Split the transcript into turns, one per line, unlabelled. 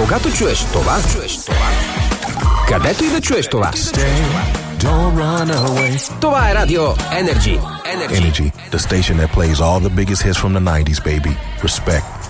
Кога чуеш това? Където и да чуеш това? Това е Радио Energy.
Energy, the station that plays all the biggest hits from the 90s, baby. Respect.